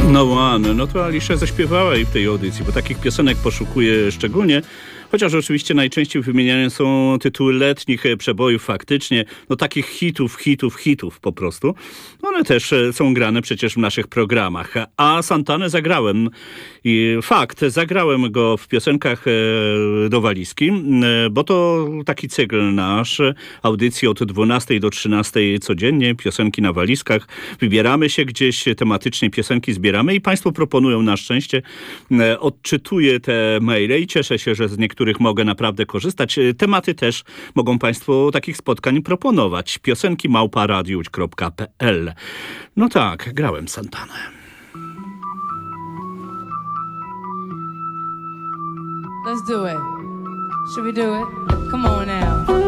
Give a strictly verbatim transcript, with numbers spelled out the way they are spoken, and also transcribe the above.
No One, no to Alicja zaśpiewała i w tej audycji, bo takich piosenek poszukuję szczególnie. Chociaż oczywiście najczęściej wymieniane są tytuły letnich przebojów faktycznie, no takich hitów, hitów, hitów po prostu. One też są grane przecież w naszych programach. A Santanę zagrałem i fakt, zagrałem go w piosenkach do walizki, bo to taki cykl nasz, audycji od dwunastej do trzynastej codziennie, piosenki na walizkach. Wybieramy się gdzieś, tematycznie piosenki zbieramy i państwo proponują na szczęście. Odczytuję te maile i cieszę się, że z niektórych których mogę naprawdę korzystać. Tematy też mogą państwo takich spotkań proponować. Piosenki małpa radiuć kropka p l. No tak, grałem Santanę. Let's do it. Should we do it? Come on now.